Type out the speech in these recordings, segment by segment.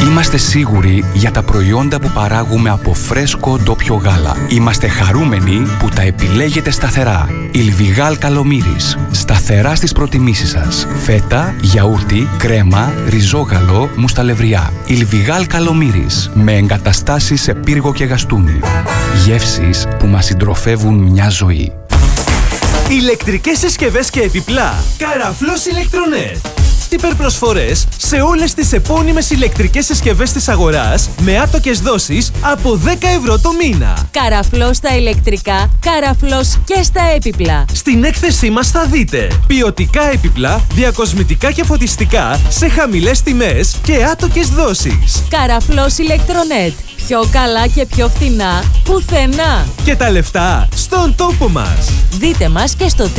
Είμαστε σίγουροι για τα προϊόντα που παράγουμε από φρέσκο ντόπιο γάλα. Είμαστε χαρούμενοι που τα επιλέγετε σταθερά. Ιλβιγάλ Καλομύρης. Σταθερά στις προτιμήσεις σας. Φέτα, γιαούρτι, κρέμα, ριζόγαλο, μουσταλευριά. Ιλβιγάλ Καλομύρης. Με εγκαταστάσεις σε πύργο και γαστούνι. Γεύσεις που μας συντροφεύουν μια ζωή. Ηλεκτρικές συσκευές και επιπλά. Καραφλός Ηλεκτρονέτ. Υπερπροσφορές σε όλες τις επώνυμες ηλεκτρικές συσκευές της αγοράς με άτοκες δόσεις από 10 ευρώ το μήνα. Καραφλός στα ηλεκτρικά, καραφλός και στα έπιπλα. Στην έκθεσή μας θα δείτε ποιοτικά έπιπλα, διακοσμητικά και φωτιστικά σε χαμηλές τιμές και άτοκες δόσεις. Καραφλός Ηλεκτρονέτ. Πιο καλά και πιο φθηνά πουθενά. Και τα λεφτά στον τόπο μας. Δείτε μας και στο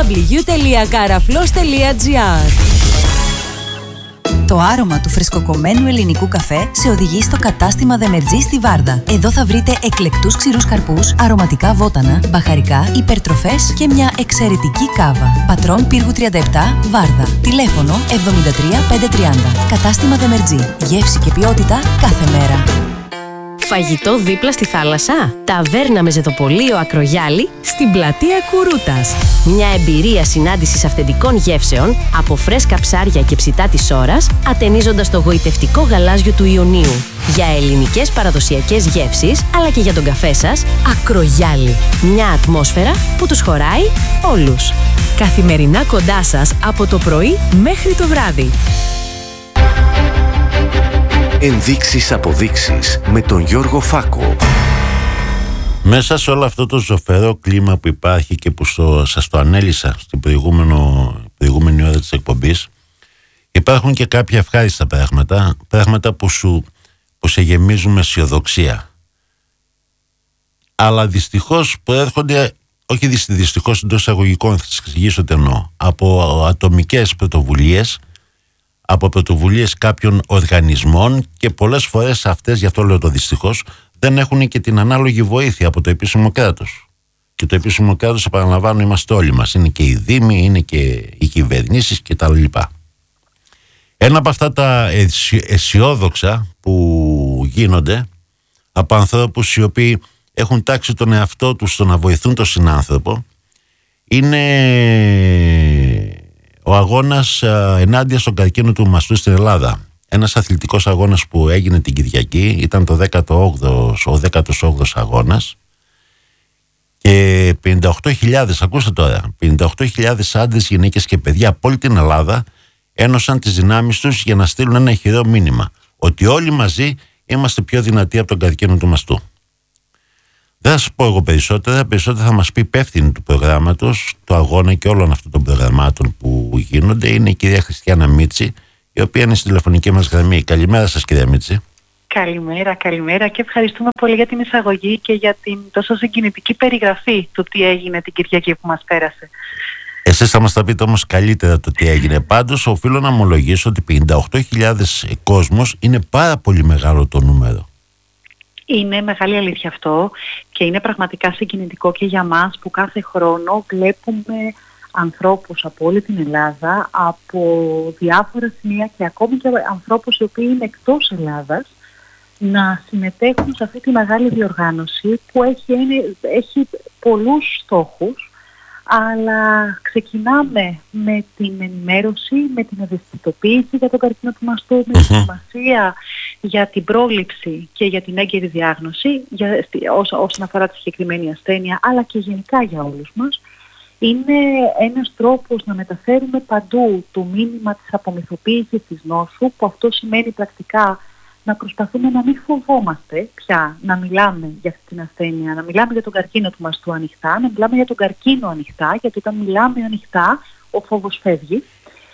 www.karaflos.gr. Το άρωμα του φρεσκοκομμένου ελληνικού καφέ σε οδηγεί στο κατάστημα Δεμερτζή στη Βάρδα. Εδώ θα βρείτε εκλεκτούς ξηρούς καρπούς, αρωματικά βότανα, μπαχαρικά, υπερτροφές και μια εξαιρετική κάβα. Πατρών Πύργου 37, Βάρδα. Τηλέφωνο 73 530. Κατάστημα Δεμερτζή. Γεύση και ποιότητα κάθε μέρα. Φαγητό δίπλα στη θάλασσα. Ταβέρνα με ζεδοπολείο Ακρογιάλη στην πλατεία Κουρούτας. Μια εμπειρία συνάντησης αυθεντικών γεύσεων από φρέσκα ψάρια και ψητά της ώρας, ατενίζοντας το γοητευτικό γαλάζιο του Ιωνίου. Για ελληνικές παραδοσιακές γεύσεις, αλλά και για τον καφέ σας, Ακρογιάλη. Μια ατμόσφαιρα που τους χωράει όλους. Καθημερινά κοντά σας από το πρωί μέχρι το βράδυ. Ενδείξεις αποδείξεις με τον Γιώργο Φάκο. Μέσα σε όλο αυτό το ζωφερό κλίμα που υπάρχει και που σας το ανέλησα στην προηγούμενη ώρα της εκπομπής, υπάρχουν και κάποια ευχάριστα πράγματα που σε γεμίζουν με αισιοδοξία. Αλλά δυστυχώς προέρχονται, όχι δυστυχώς εντός εισαγωγικών, θα σας εξηγήσω τι εννοώ, από ατομικές πρωτοβουλίες, από πρωτοβουλίες κάποιων οργανισμών, και πολλές φορές αυτές, γι' αυτό λέω το δυστυχώς, δεν έχουν και την ανάλογη βοήθεια από το επίσημο κράτος. Και το επίσημο κράτος, επαναλαμβάνω, είμαστε όλοι μας. Είναι και οι δήμοι, είναι και οι κυβερνήσεις και τα λοιπά. Ένα από αυτά τα αισιόδοξα που γίνονται από ανθρώπους οι οποίοι έχουν τάξει τον εαυτό τους στο να βοηθούν τον συνάνθρωπο είναι ο αγώνας ενάντια στον καρκίνο του μαστού στην Ελλάδα. Ένας αθλητικός αγώνας που έγινε την Κυριακή, ήταν ο 18ος αγώνας, και 58.000, ακούστε τώρα, 58.000 άντρες, γυναίκες και παιδιά από όλη την Ελλάδα ένωσαν τις δυνάμεις τους για να στείλουν ένα ηχηρό μήνυμα ότι όλοι μαζί είμαστε πιο δυνατοί από τον καρκίνο του μαστού. Δεν θα σας πω εγώ περισσότερα θα μας πει υπεύθυνη του προγράμματος, του αγώνα και όλων αυτών των προγραμμάτων που γίνονται, είναι η κυρία Χριστιάνα Μίτση, η οποία είναι στη τηλεφωνική μας γραμμή. Καλημέρα σας, κυρία Μίτση. Καλημέρα και ευχαριστούμε πολύ για την εισαγωγή και για την τόσο συγκινητική περιγραφή του τι έγινε την Κυριακή που μας πέρασε. Εσείς θα μας τα πείτε όμως καλύτερα το τι έγινε. Πάντως οφείλω να ομολογήσω ότι 58.000 κόσμος είναι πάρα πολύ μεγάλο το νούμερο. Είναι μεγάλη αλήθεια αυτό και είναι πραγματικά συγκινητικό και για μας που κάθε χρόνο βλέπουμε ανθρώπους από όλη την Ελλάδα, από διάφορα σημεία και ακόμη και ανθρώπους οι οποίοι είναι εκτός Ελλάδας, να συμμετέχουν σε αυτή τη μεγάλη διοργάνωση που έχει πολλούς στόχους, αλλά ξεκινάμε με την ενημέρωση, με την ευαισθητοποίηση για τον καρκίνο του μαστού, με τη σημασία για την πρόληψη και για την έγκαιρη διάγνωση όσον αφορά τη συγκεκριμένη ασθένεια, αλλά και γενικά για όλους μας. Είναι ένας τρόπος να μεταφέρουμε παντού το μήνυμα της απομυθοποίησης της νόσου, που αυτό σημαίνει πρακτικά να προσπαθούμε να μην φοβόμαστε πια να μιλάμε για αυτή την ασθένεια, να μιλάμε για τον καρκίνο του μαστού ανοιχτά, να μιλάμε για τον καρκίνο ανοιχτά, γιατί όταν μιλάμε ανοιχτά ο φόβος φεύγει.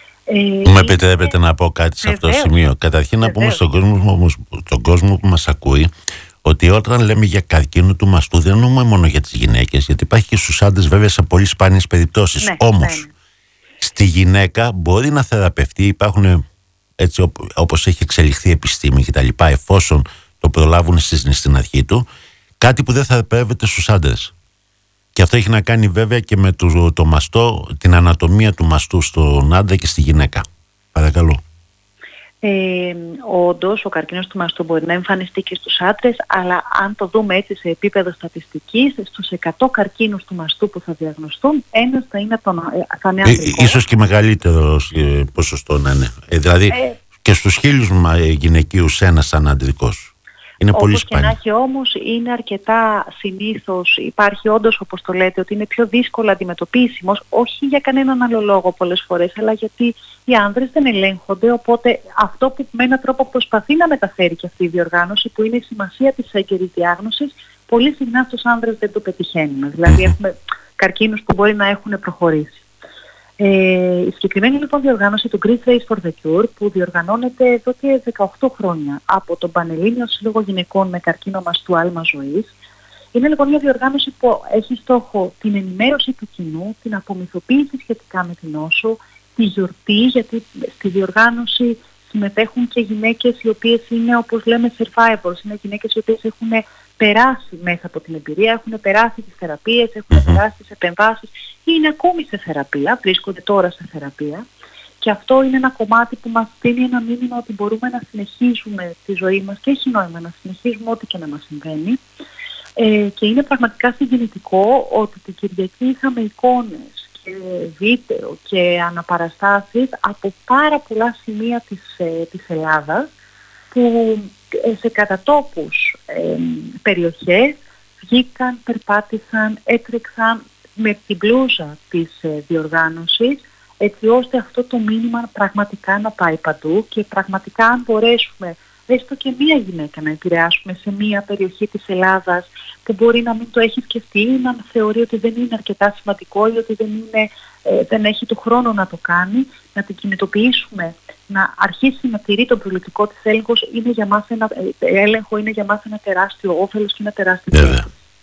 Με επιτρέπετε να πω κάτι σε αυτό το σημείο. Καταρχήν να πούμε στον κόσμο που μας ακούει ότι όταν λέμε για καρκίνο του μαστού δεν εννοούμε μόνο για τις γυναίκες, γιατί υπάρχει και στους άντρες βέβαια σε πολύ σπάνιες περιπτώσεις. Ναι, όμως στη γυναίκα μπορεί να θεραπευτεί, υπάρχουν έτσι όπως έχει εξελιχθεί η επιστήμη και τα λοιπά, εφόσον το προλάβουν στην αρχή του, κάτι που δεν θεραπεύεται στους άντρες. Και αυτό έχει να κάνει βέβαια και με το μαστό, την ανατομία του μαστού στον άντρα και στη γυναίκα. Παρακαλώ. Όντως, ο καρκίνος του μαστού μπορεί να εμφανιστεί και στους άντρες, αλλά αν το δούμε έτσι σε επίπεδο στατιστικής, στους 100 καρκίνους του μαστού που θα διαγνωστούν, ένας θα είναι ανδρικός. Ίσως και μεγαλύτερο ποσοστό να είναι. Δηλαδή και στους 1.000 γυναικείους ένας αναντρικός. Είναι πολύ σπάνιο. Όπως και να έχει όμως, είναι αρκετά συνήθως, υπάρχει όντως, όπως το λέτε, ότι είναι πιο δύσκολα αντιμετωπίσιμος, όχι για κανέναν άλλο λόγο πολλές φορές, αλλά γιατί οι άνδρες δεν ελέγχονται, οπότε αυτό που με έναν τρόπο προσπαθεί να μεταφέρει και αυτή η διοργάνωση, που είναι η σημασία της έγκαιρης διάγνωσης, πολύ συχνά στους άνδρες δεν το πετυχαίνουμε. Δηλαδή έχουμε καρκίνους που μπορεί να έχουν προχωρήσει. Η συγκεκριμένη λοιπόν διοργάνωση του Greek Race for the Cure, που διοργανώνεται εδώ και 18 χρόνια από τον Πανελλήνιο Σύλλογο Γυναικών με καρκίνο μαστού άλμα ζωής, είναι λοιπόν μια διοργάνωση που έχει στόχο την ενημέρωση του κοινού, την απομυθοποίηση σχετικά με την νόσο, τη γιορτή, γιατί στη διοργάνωση συμμετέχουν και γυναίκες οι οποίες είναι, όπως λέμε, survivors, είναι γυναίκες οι οποίες έχουν περάσει μέσα από την εμπειρία, έχουν περάσει τις θεραπείες, έχουν περάσει τις επεμβάσεις ή είναι ακόμη σε θεραπεία, βρίσκονται τώρα σε θεραπεία. Και αυτό είναι ένα κομμάτι που μας δίνει ένα μήνυμα ότι μπορούμε να συνεχίζουμε τη ζωή μας και έχει νόημα να συνεχίζουμε ό,τι και να μας συμβαίνει. Και είναι πραγματικά συγκινητικό ότι την Κυριακή είχαμε εικόνες και βίντεο και αναπαραστάσεις από πάρα πολλά σημεία της Ελλάδας, που σε κατατόπους περιοχές βγήκαν, περπάτησαν, έτρεξαν με την μπλούζα της διοργάνωσης, έτσι ώστε αυτό το μήνυμα πραγματικά να πάει παντού και πραγματικά αν μπορέσουμε έστω και μία γυναίκα να επηρεάσουμε σε μία περιοχή της Ελλάδας που μπορεί να μην το έχει σκεφτεί ή να θεωρεί ότι δεν είναι αρκετά σημαντικό ή ότι δεν έχει το χρόνο να το κάνει, να την κινητοποιήσουμε να αρχίσει να τηρεί τον προληπτικό της έλεγχος, είναι για μας ένα τεράστιο όφελος και ένα τεράστιο βέβαια.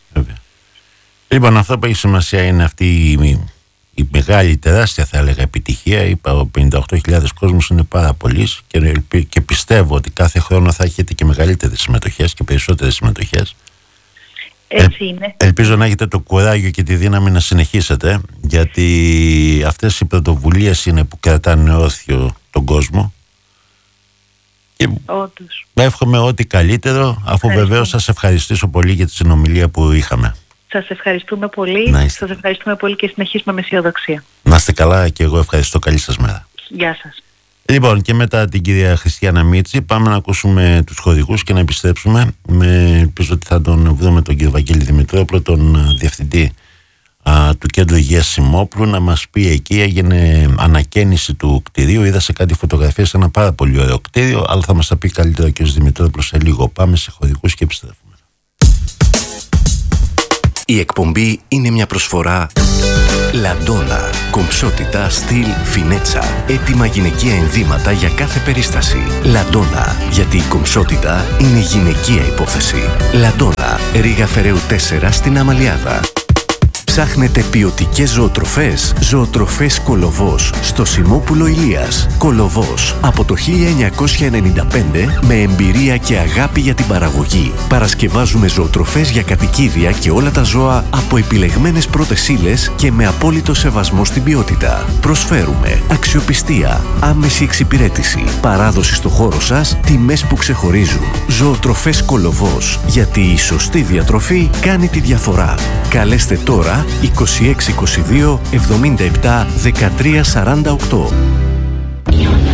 Λοιπόν, αυτό που έχει σημασία είναι αυτή η μεγάλη, τεράστια θα έλεγα επιτυχία. Είπα, 58.000 κόσμος είναι πάρα πολλοί και πιστεύω ότι κάθε χρόνο θα έχετε και μεγαλύτερες συμμετοχές και περισσότερες συμμετοχές. Έτσι είναι. Ελπίζω να έχετε το κουράγιο και τη δύναμη να συνεχίσετε, γιατί αυτές οι πρωτοβουλίες είναι που κρατάνε όρθιο τον κόσμο. Και όντως. Εύχομαι ό,τι καλύτερο, αφού βεβαίως σας ευχαριστήσω πολύ για τη συνομιλία που είχαμε. Σας ευχαριστούμε πολύ. Σας ευχαριστούμε πολύ και συνεχίσουμε με αισιοδοξία. Να είστε καλά και εγώ ευχαριστώ. Καλή σας μέρα. Γεια σας. Λοιπόν, και μετά την κυρία Χριστιανά Μίτση πάμε να ακούσουμε τους χορηγούς και να επιστρέψουμε. Ελπίζω ότι θα τον βρούμε τον κύριο Βαγγέλη Δημητρόπουλο, τον διευθυντή του Κέντρου Υγείας Σιμόπλου, να μας πει εκεί έγινε ανακαίνιση του κτηρίου. Είδα σε κάτι φωτογραφίες ένα πάρα πολύ ωραίο κτίριο, αλλά θα μας τα πει καλύτερα ο κύριος Δημητρόπουλος σε λίγο. Πάμε σε χορηγούς και επιστρέφουμε. Η εκπομπή είναι μια προσφορά Λαντόνα. Κομψότητα, στυλ, φινέτσα. Έτοιμα γυναικεία ενδύματα για κάθε περίσταση. Λαντόνα. Γιατί η κομψότητα είναι γυναικεία υπόθεση. Λαντόνα. Ρήγα Φεραίου 4 στην Αμαλιάδα. Ψάχνετε ποιοτικές ζωοτροφές? Ζωοτροφές Κολοβός στο Σιμόπουλο Ηλίας. Κολοβός από το 1995 με εμπειρία και αγάπη για την παραγωγή. Παρασκευάζουμε ζωοτροφές για κατοικίδια και όλα τα ζώα από επιλεγμένες πρώτες ύλες και με απόλυτο σεβασμό στην ποιότητα. Προσφέρουμε αξιοπιστία, άμεση εξυπηρέτηση, παράδοση στο χώρο σας, τιμές που ξεχωρίζουν. Ζωοτροφές Κολοβός. Γιατί η σωστή διατροφή κάνει τη διαφορά. Καλέστε τώρα 2622 77 13 48.